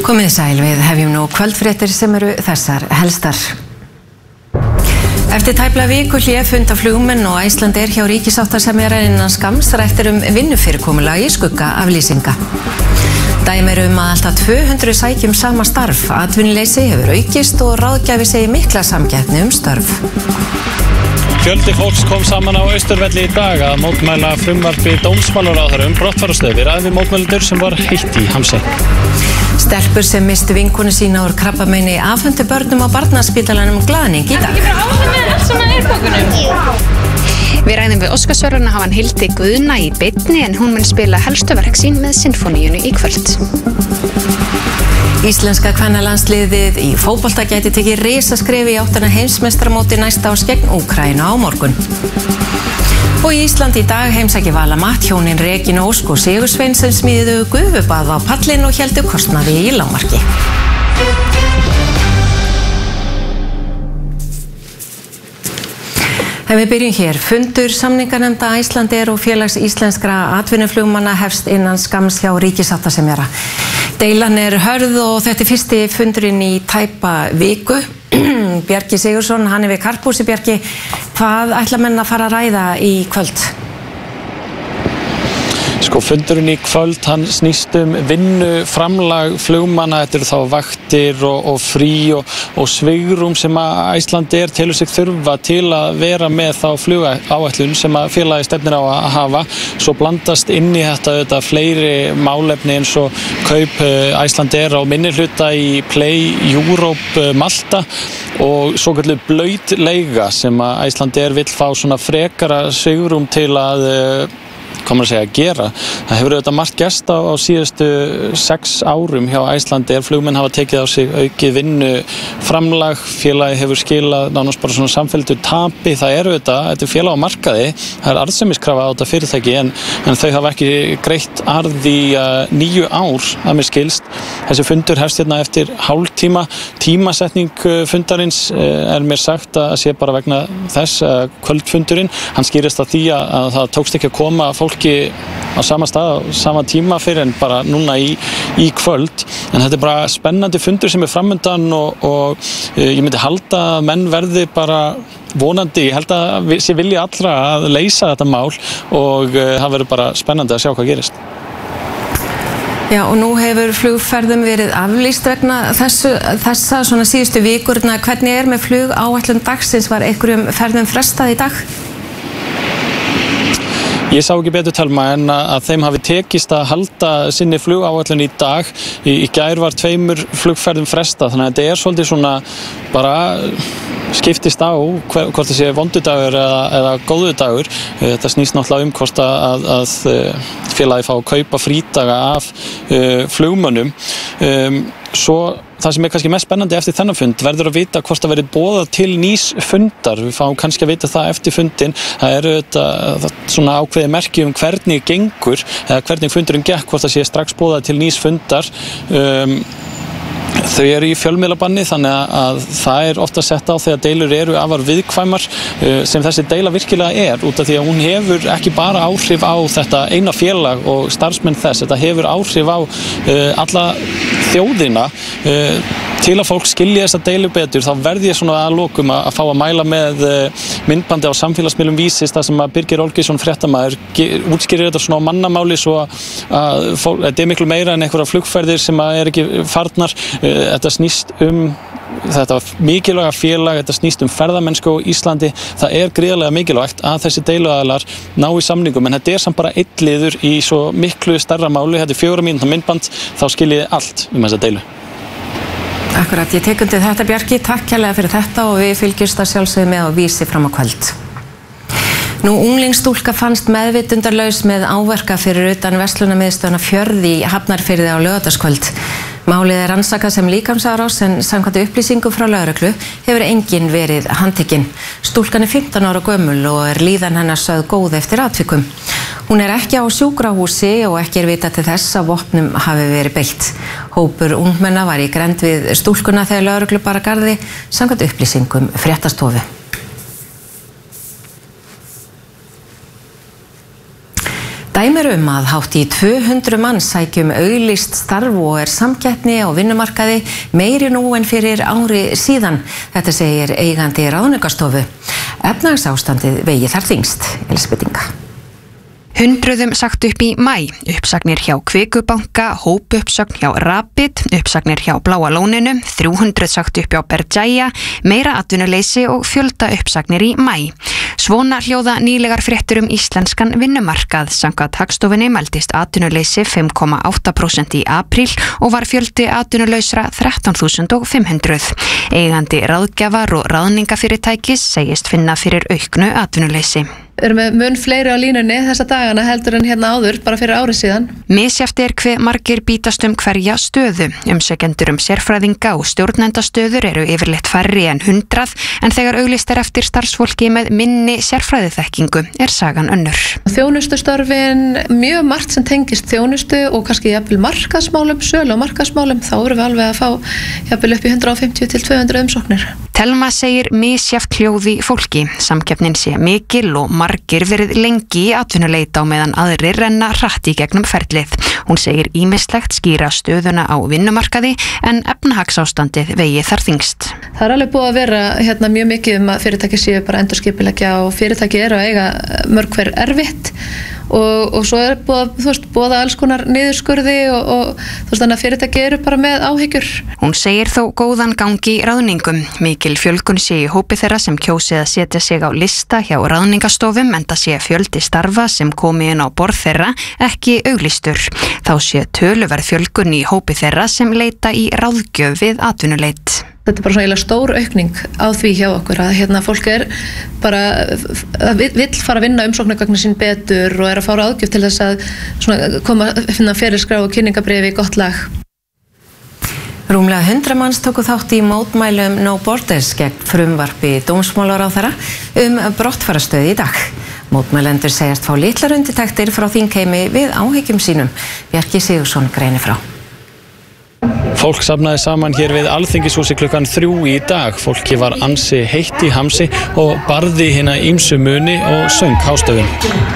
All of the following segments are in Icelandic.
Komið sæl, við hefjum nú kvöldfréttir sem eru þessar helstar. Eftir tæplega viku hlé funda flugmenn og Icelandair hjá ríkissáttasemjara innan skamms rættir vinnufyrirkomulag í skugga aflýsinga. Dæmi að alltaf 200 sækjum sama starf, atvinnuleysi hefur aukist og ráðgjafi segir mikla samkeppni störf. Fjöldi fólks kom saman á Austurvelli í dag að mótmæla frumvarpi dómsmálaráðherra brottfararstörf. Við ræðum við mótmælendur sem var heitt í hamsi. Stelpur sem mistu vinkonu sína úr krabbameini afhentu börnum á barnaspítalanum glaðning í dag. Ekki bara áhengi með allt sem er bókunum. Við ræðum við Óskarsverðlauna hafa Hildi Guðna í beinni en hún mun spila helstu verk sín með sinfóníunni í kvöld. Íslenska kvennalandsliðið í fótbolta gæti tekið risaskref í áttina heimsmeistaramóti næsta árs gegn Úkraínu á morgun. Og í Íslandi í dag heimsækir Vala Matt hjónin Regína Ósk og Sigursvein sem smíðuðu gufubað á pallinn og héldu kostnaði í lágmarki. En við byrjum hér. Fundur samninganefnda Icelandair og félags íslenskra atvinnuflugmanna hefst innan skamms hjá ríkissáttasemjara. Deilan er hörð og þetta er fyrsti fundurinn í tæpa viku. Bjarki Sigursson, hann er við Karphúsi. Bjarki, hvað ætla menn að fara að ræða í kvöld? Fundurinn í kvöld, hann snýst vinnuframlag flugmanna, þetta eru þá vaktir og frí og svigrum sem að Icelandair telur sig þurfa til að vera með þá flugáætlun sem að félagið stefnir á að hafa. Svo blandast inn í þetta fleiri málefni eins og kaup Icelandair á minnihluta í Play Europe Malta og svokölluð blautleiga sem að Icelandair vill fá svona frekara svigrum til að gera. Það hefur auðvitað margt gerst á síðustu 6 árum hjá Icelandair. Flugmenn hafa tekið á sig aukið vinnuframlag, félagið hefur skilað nánast bara svona samfelldu tapi. Það er auðvitað, þetta er félag á markaði, það er arðsemiskrafa á þetta fyrirtæki en þau hafa ekki greitt arð í 9 ár að mér skilst. Þessi fundur hefst hérna eftir hálftíma. Tímasetning fundarins er mér sagt að sé bara vegna þess kvöldfundurinn. Hann skýrist að því að það tókst ekki að koma fólki á sama stað, á sama tíma fyrir en bara núna í kvöld. En þetta er bara spennandi fundur sem er framundan og ég myndi halda að menn verði bara vonandi, ég held að sé vilji allra að leysa þetta mál og það verður bara spennandi að sjá hvað gerist. Já, og nú hefur flugferðum verið aflýst vegna þessa svona síðustu vikurna. Hvernig er með flugáætlun dagsins? Var einhverjum ferðum frestað í dag? Ég sá ekki betur Telma en að þeim hafi tekist að halda sinni flugáætlun í dag. Í gær var 2 flugferðum frestað, þannig að þetta er svolítið svona bara skiptist á hvort það sé vondudagur eða góðudagur. Þetta snýst náttúrulega hvort að félagið fá að kaupa frídaga af flugmönnum. Svo það sem er kannski mest spennandi eftir þennan fund verður að vita hvort það verið boðað til nýs fundar. Við fáum kannski að vita það eftir fundin. Það eru þetta svona ákveðið merki hvernig gengur eða hvernig fundurinn gekk, hvort það sé strax boðað til nýs fundar. Þau eru í fjölmiðlabanni þannig að það er ofta sett á þegar deilur eru afar viðkvæmar sem þessi deila virkilega er út af því að hún hefur ekki bara áhrif á þetta eina félag og starfsmenn þess, þetta hefur áhrif á alla þjóðina. Til að fólk skilji þessa deilu betur þá verði ég svona að lokum að fá að mæla með myndbandi á samfélagsmiðlum Vísis þar sem að Birgir Olgeirsson fréttamaður útskýrir þetta svona á mannamáli svo að þetta er miklu meira en einhverjar flugferðir sem er ekki farnar. Þetta snýst þetta mikilvæga félag, þetta snýst ferðamennsku á Íslandi. Það er gríðarlega mikilvægt að þessi deiluaðilar ná í samningum en þetta er samt bara einn liður í svo miklu stærra máli. Þetta er 4 mínútna myndband, þá skiljiði allt þessa deilu. Akkurat, ég tek undir þetta Bjarki, takk kærlega fyrir þetta og við fylgjumst að sjálfsögðu með á Vísi fram á kvöld. Nú, unglingsstúlka fannst meðvitundarlaus með áverka fyrir utan verslunarmiðstöðina Fjörð í Hafnarfirði á laugardagskvöld. Málið er rannsakað sem líkamsárás en samkvæmt upplýsingum frá lögreglu hefur enginn verið handtekinn. Stúlkan er 15 ára gömul og er líðan hennar sögð góð eftir atvikum. Hún er ekki á sjúkrahúsi og ekki er vitað til þess að vopnum hafi verið beitt. Hópur ungmenna var í grennd við stúlkuna þegar lögreglu bar að garði samkvæmt upplýsingum fréttastofu. Dæmi að hátt í 200 manns sækjum auglýst starf og samkeppni á vinnumarkaði meiri nú en fyrir ári síðan. Þetta segir eigandi ráðningarstofu. Efnahagsástandið vegi þar þyngst. Elisabeth Inga. Hundruðum sagt upp í maí, uppsagnir hjá Kvikubanka, hópuppsögn hjá Rapid, uppsagnir hjá Bláa lóninu, 300 sagt upp hjá Berjaya, meira atvinnuleysi og fjölda uppsagnir í maí. Svona hljóða nýlegar fréttur íslenskan vinnumarkað. Samkvæmt Hagstofunni mældist atvinnuleysi 5,8% í apríl og var fjöldi atvinnulausra 13.500. Eigandi ráðgjafar og ráðningafyrirtækis segist finna fyrir auknu atvinnuleysi. Erum við mun fleiri á línunni þessa dagana heldur en hérna áður, bara fyrir ári síðan. Misjafnt hve margir bítast hverja stöðu. Umsækjendur sérfræðinga og stjórnendastöður eru yfirleitt færri en 100, en þegar auglýst eftir starfsfólki með minni sérfræðiþekkingu sagan önnur. Þjónustustörfin, mjög margt sem tengist þjónustu og kannski jafnvel markaðsmálum, sölu og markaðsmálum, þá erum við alveg að fá jafnvel upp í 150 til 200 umsóknir. Telma segir misjafnt hljóði fólki. Samkeppnin sé mikil og margir verið lengi í atvinnuleita á meðan aðrir renna hratt í gegnum ferlið. Hún segir ýmislegt skýra stöðuna á vinnumarkaði en efnahagsástandið vegi þar þyngst. Það alveg búið að vera mjög mikið að fyrirtæki séu bara endurskipuleggja og fyrirtæki eru að eiga mörg hver erfitt og svo búið alls konar niðurskurði og þannig að fyrirtæki eru bara með áhyggjur. Hún segir þó góðan gangi í ráðningum. Mikil fjölgun sé í hópi þeirra sem kjósið að setja sig á lista hjá ráðningastofum enda sé fjöldi starfa sem komi inn á borð þeirra ekki auglýstur. Þá sé töluverð fjölgun í hópi þeirra sem leita í ráðgjöf við atvinnuleit. Þetta bara svona stór aukning á því hjá okkur að fólk bara vill fara að vinna umsóknargögnin sín betur og að fá ráðgjöf til þess að finna ferilskrá og kynningabréfi í gott lag. Rúmlega 100 manns tóku þátt í mótmælum No Borders gegn frumvarpi dómsmálaráðherra brottfarastöð í dag. Mótmælendur segjast fá litlar undirtektir frá þingheimi við áhyggjum sínum. Bjarki Sigurðsson greinir frá. Fólk safnaði saman hér við Alþingishúsi klukkan 3 í dag. Fólki var ansi heitt í hamsi og barði hina ýmsu muni og söng hástöfum.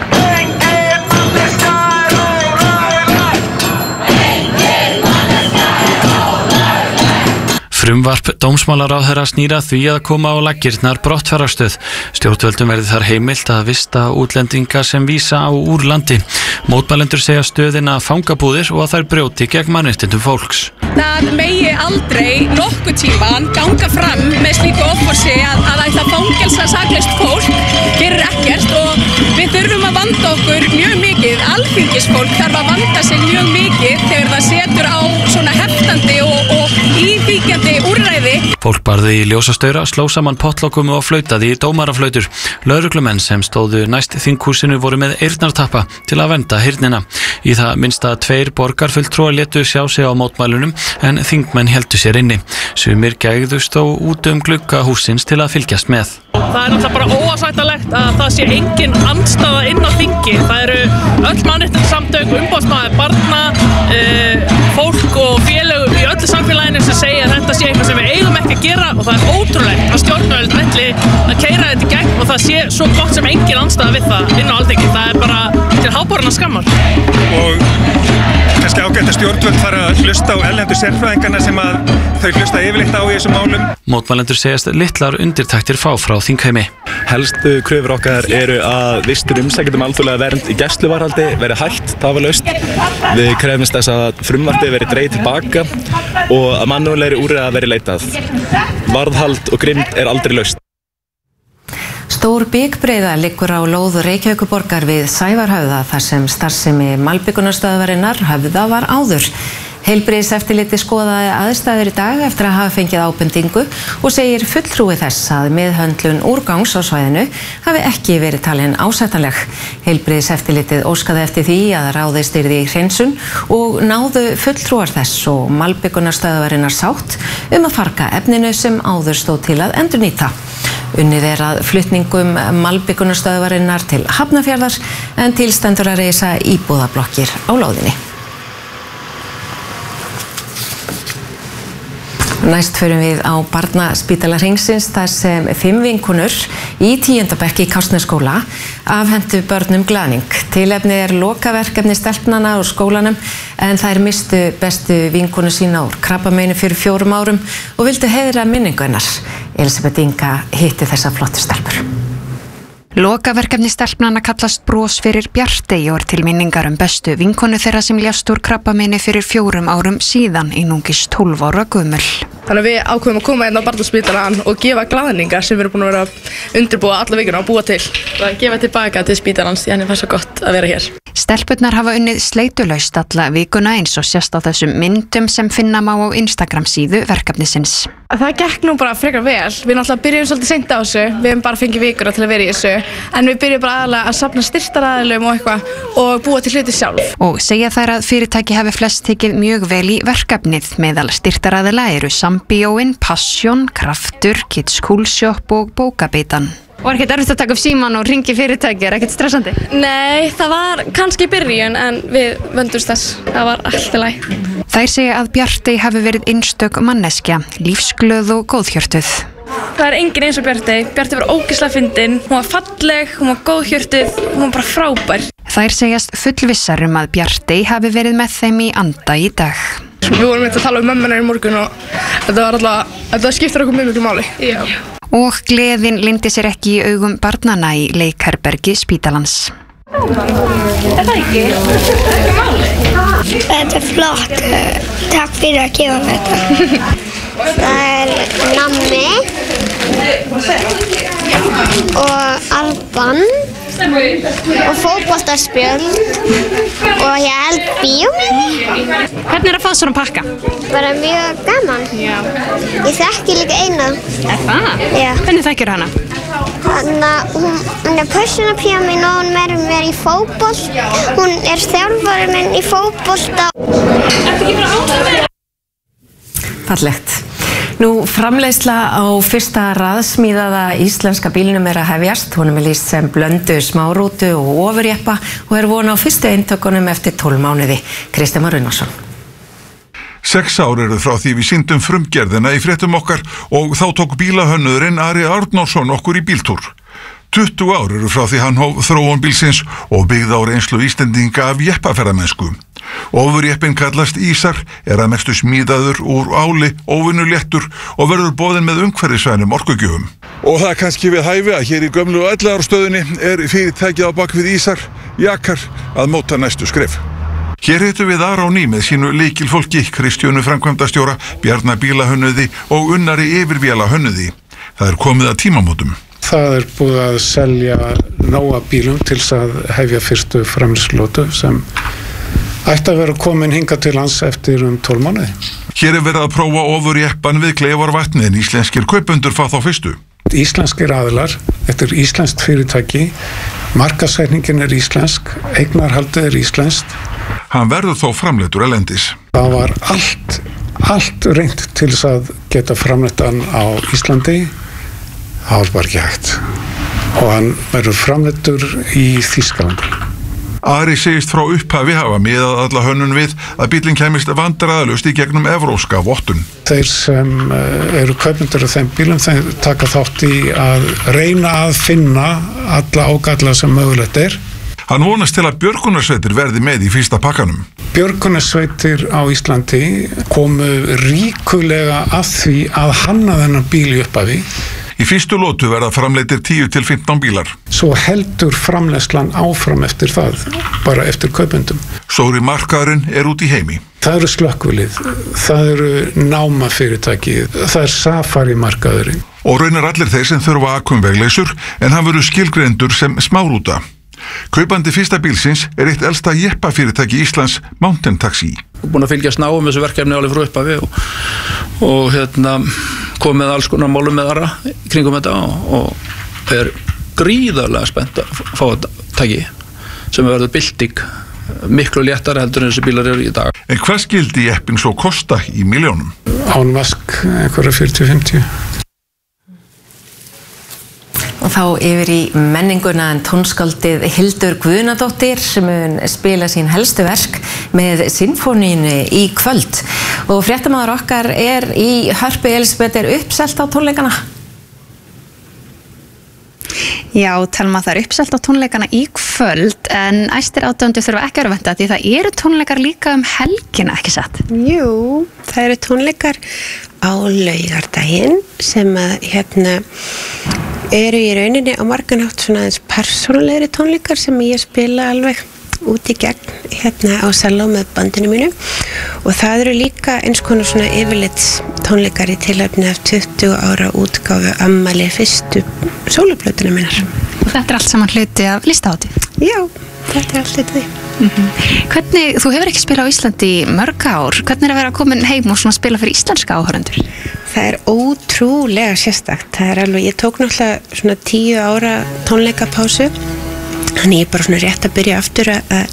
Frumvarp dómsmálaráðherra snýra því að koma á laggirnar brottfarastöð. Stjórnvöldum verði þar heimilt að vista útlendinga sem vísa á úr landi. Mótmælendur segja stöðina fangabúðir og að þær brjóti gegn mannréttindum fólks. Það megi aldrei nokkuð tíman ganga fram með slíku offorsi að ætla að fangelsa saklaust fólk gerir ekkert og við þurfum að vanda okkur mjög mikið. Alþingisfólk þarf að vanda sig mjög mikið þegar það setur á svona heftandi og íþýkjandi úrræði. Fólk barði í ljósastaura, sló saman pottlokum og flautaði í dómaraflautur. Lögreglumenn sem stóðu næst þinghúsinu voru með eyrnartappa til að vernda heyrnina. Í það minnsta 2 borgarfulltrúar létu sjá sig á mótmælunum en þingmenn héldu sér inni. Sumir gægðust þó út glugga hússins til að fylgjast með. Það náttúrulega bara óásættanlegt að það sé engin andstaða inn á þingi. Það eru öll mannréttindasamtök, umboðsmaður barna, fólk og félög í öllu samfélaginu sem segja að þetta sé eitthvað sem við eigum ekki að gera og það ótrúlegt að stjórnvöld ætli að keyra þetta í gegn og það sé svo gott sem engin andstaða við það inn á Alþingi. Það er bara til háborinnar skammar. Og kannski ágætt að stjórnvöld fara að hlusta á erlendu sérfræðingarna sem að þau hlusta yfirleitt á í þessum málum. Mótmælendur segjast litlar undirtektir frá þingheimi. Helstu kröfur okkar eru að vistur umsækjendum alþjóðlega vernd í gæsluvarðhaldi verði hætt tafarlaust. Við krefumst þess að frumvarpið verði dregið tilbaka og að mannúðlegri úrræða verði leitað. Varðhald og grimmd aldrei laust. Stór byggbreiða liggur á lóð Reykjavíkurborgar við Sævarhöfða þar sem starfsemi malbikunarstöðvarinnar Höfða var áður. Heilbrigðiseftirlitið skoðaði aðstæður í dag eftir að hafa fengið ábendingu og segir fulltrúi þess að meðhöndlun úrgangs á svæðinu hafi ekki verið talin ásættanleg. Heilbrigðiseftirlitið óskaði eftir því að ráðist yrði í hreinsun og náðu fulltrúar þess og malbikunarstöðvarinnar sátt að farga efninu sem áður stóð til að endurnýta. Unnið að flutningum malbikunarstöðvarinnar til Hafnarfjarðar en til stendur að reisa íbúðablokkir á lóðinni. Næst förum við á Barnaspítala Hringsins þar sem 5 vinkonur í 10. bekk í Kársnesskóla afhentu börnum glaðning. Tilefnið lokaverkefni stelpnanna úr skólanum en þær mistu bestu vinkonu sína úr krabbameini fyrir 4 árum og vildu heiðra minningu hennar. Elisabeth Inga hitti þessa flottu stelpur. Lokaverkefni stelpnanna kallast Bros fyrir Bjartey og til minningar bestu vinkonu þeirra sem lést úr krabbameini fyrir 4 árum síðan, einungis 12 ára gömul. Þannig að við ákveðum að koma hérna á Barnaspítalann og gefa glaðningar sem við erum búin að vera að undirbúa alla vikuna og búa til. Og gefa tilbaka til spítalans, því henni fannst svo gott að vera hér. Stelpurnar hafa unnið sleitulaust alla vikuna eins og sést á þessum myndum sem finna má á Instagram síðu verkefnisins. Það gekk nú bara frekar vel. Við náttúrulega byrjum svolítið seint á þessu. Við hefum bara fengið vikuna til að vera í þessu. En við byrjum bara aðalega að safna styrktaraðilum og eitthvað og búa til hluti sjálf. Og segja þær að fyrirtæki hafi flest tekið mjög vel í verkefnið. Meðal styrktaraðila eru Sambíóin, Passion, Kraftur, Kids Cool Shop og Bókabitan. Og ekkert erfitt að taka upp síman og ringi fyrirtæki, ekkert stressandi? Nei, það var kannski í byrjun en við vöndumst þess. Það var allt í lagi. Þær segja að Bjartey hafi verið einstök manneskja, lífsglöð og góðhjörtuð. Það er engin eins og Bjartey. Bjartey var ógeðslega fyndin, hún var falleg, hún var góðhjörtuð, hún var bara frábær. Þær segjast fullvissar að Bjartey hafi verið með þeim í anda í dag. Við vorum að tala mömmunar í morgun og þetta skiptir okkur mjög miklu máli. Já. Og gleðin leyndi sér ekki í augum barnanna í leikherbergi spítalans. Er það ekki? Þetta flott. Takk fyrir að gefa þetta. Það nammi og Alban og fótboltaspjöld og ég held bíómynd. Hvernig að fá svona pakka? Bara mjög gaman. Já. Ég þekki líka eina. Er það? Já. Hvernig þekkir hana? Þannig að hún persónupíja mín og hún er með í fótbolt. Hún þjálfari minn í fótbolta. Fallegt. Nú, framleiðsla á fyrsta raðsmíðaða íslenska bílnum að hefjast. Honum lýst sem blöndu smárútu og ofurjeppa og von á fyrstu eintökunum eftir 12 mánuði. Kristján Már Unnarsson. 6 ár eru frá því við sýndum frumgerðina í fréttum okkar og þá tók bílahönnurinn Ari Arnórsson okkur í bíltúr. 20 ár eru frá því hann hóf þróun bílsins og byggði á reynslu Íslendinga af jeppaferðamennsku. Ofurjeppinn kallast Ísar, að mestu smíðaður úr áli, óvinnuléttur og verður boðinn með umhverfisvænum orkugjöfum. Og það er kannski við hæfi að hér í gömlu 11 ára stöðinni fyrirtækið á bakvið Ísar, Jakar, að móta næstu skref. Hér hittum við Aron í með sínu lykilfólki, Kristjónu framkvæmdastjóra, Bjarna bílahönnuði og Unnari yfirvélahönnuði. Það komið að tímamótum. Það búið að selja nóga bílum til að hefja fyrstu framleiðslótu sem ætti að vera komin hingað til lands eftir 12 mánuði. Hér verið að prófa ofurjeppan við Kleifarvatni en íslenskir kaupendur fá þá fyrstu. Íslenskir aðilar, þetta íslenskt fyrirtæki, markaðssetningin íslensk, eignarhaldið íslenskt. Hann verður þó framleiddur erlendis. Það var allt reynt til að geta framleiddan á Íslandi. Það var bara ekki hægt. Og hann verður framleiddur í Þýskalandi. Ari segist frá upphafi hafa miðað alla hönnun við að bílinn kæmist vandræðalaust í gegnum evrópska vottun. Þeir sem eru kaupendur af þeim bílum, þeir taka þátt í að reyna að finna alla ágalla sem mögulegt er. Hann vonast til að björgunarsveitir verði með í fyrsta pakkanum. Björgunarsveitir á Íslandi komu ríkulega að því að hanna þennan bíl í upphafi. Í fyrstu lótu verða framleiddir 10 til 15 bílar. Svo heldur framleiðslan áfram eftir það, bara eftir kaupendum. Stóri markaðurinn út í heimi. Það eru slökkvilið, það eru námafyrirtæki, það Safari markaðurinn. Og raunar allir þeir sem þurfa akkumvegleysur en hann verður skilgreindur sem smárúta. Kaupandi fyrsta bílsins eitt elsta jeppafyrirtæki Íslands, Mountain Taxi. Búin að fylgjast náum þessu verkefni alveg frá upphafi og kom með alls konar málum með aðra kringum þetta og gríðarlega spennt að fá þetta tæki sem verður bylting miklu léttara heldur en þessi bílar eru í dag. En hvað skildi jeppin svo kosta í milljónum? Án vask, einhverja 40-50. Og þá yfir í menninguna en tónskáldið Hildur Guðnadóttir sem mun spila sín helstu verk með sinfóníunni í kvöld. Og fréttamaður okkar í Hörpu. Elisabeth, uppselt á tónleikana? Já, Telma, það uppselt á tónleikana í kvöld en æstir átöndu þurfa ekki að venda því það eru tónleikar líka helgina, ekki satt? Jú, það eru tónleikar á laugardaginn sem að eru í rauninni á marganátt svona aðeins persónulegri tónleikar sem ég spila alveg út í gegn á Saló með bandinu mínu og það eru líka eins konar svona yfirlits tónleikar í tilefni af 20 ára útgáfu afmæli fyrstu sóloplötuna minnar. Og þetta allt saman hluti af listahátíð? Já, þetta allt hluti því. Hvernig, þú hefur ekki spilað á Íslandi í mörg ár, hvernig að vera komin heim og svona spila fyrir íslenska áhorfendur? Það ótrúlega sérstakt, það alveg, ég tók náttúrulega svona 10 ára tónleikapásu. Þannig ég bara svona rétt að byrja aftur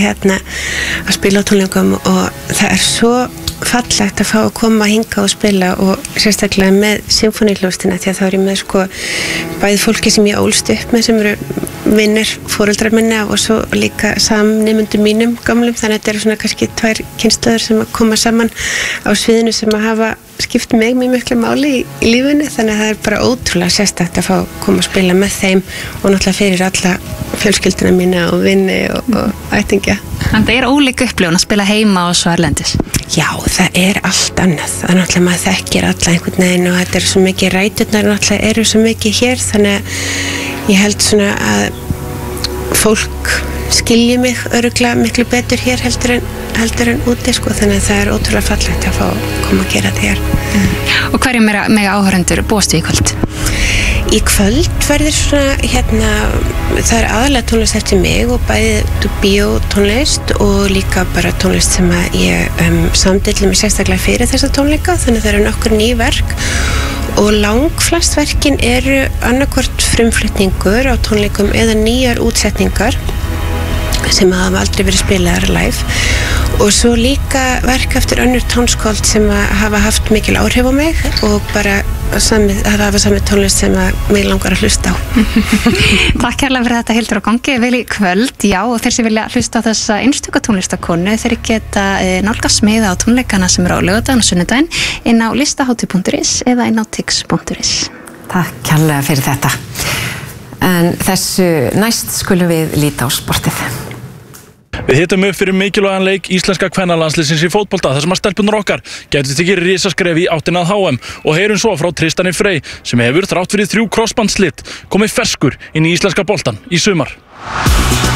að spila á tónleikum og það svo fallegt að fá að koma að hinga og spila og sérstaklega með symfóníuhljómsveitina því að þá ég með bæði fólki sem ég ólst upp með sem eru vinnir, foreldrar minna og svo líka samnemundum mínum gamlum þannig að þetta eru svona kannski 2 kynslóðir sem að koma saman á sviðinu sem að hafa skipt mig mjög miklu máli í lífinu þannig að það er bara ótrúlega sérstakt að fá að koma að spila með þeim og náttúrulega fyrir alla fjölskylduna mína og vinni og ættingja. Þannig það ólík upplifun að spila heima og svo erlendis? Já, það allt annað. Það er náttúrulega maður þekkir alla einhvern veginn og þetta svo mikið ræturnar náttúrulega eru svo mikið hér þannig að ég held svona að fólk skilji mig örugglega miklu betur hér heldur en úti þannig að það ótrúlega fallegt að fá að koma að gera þetta hér. Og hverjum mega áhorfendur búast við í kvöld? Í kvöld verður svona það aðalega tónlist eftir mig og bæði bíótónlist og líka bara tónlist sem að ég samdilli mig sérstaklega fyrir þessa tónleika þannig að það eru nokkur ný verk og langflest verkin eru annarkvort frumflutningur á tónleikum eða nýjar útsetningar sem hafa aldrei verið spilaðar live og svo líka verk eftir önnur tónskáld sem hafa haft mikil áhrif á mig og bara hafa sami tónlist sem mig langar að hlusta á. Takk kærlega fyrir þetta Hildur og gangi vel í kvöld, já og þeir sem vilja hlusta á þessa einstöku tónlistakonu þeir geta nálgast miða á tónleikana sem eru á laugardaginn og sunnudaginn inn á listahátíð.is eða inn á tix.is. Takk kærlega fyrir þetta. En þessu næst skulum við líta á sportið. Við hittum upp fyrir mikilvægan leik íslenska kvennalandsliðsins í fótbolta þar sem að stelpunar okkar gætu tekið risaskref í áttina að HM og heyrum svo frá Tristani Frey sem hefur þrátt fyrir 3 krossbandslit komið ferskur inn í íslenska boltan í sumar.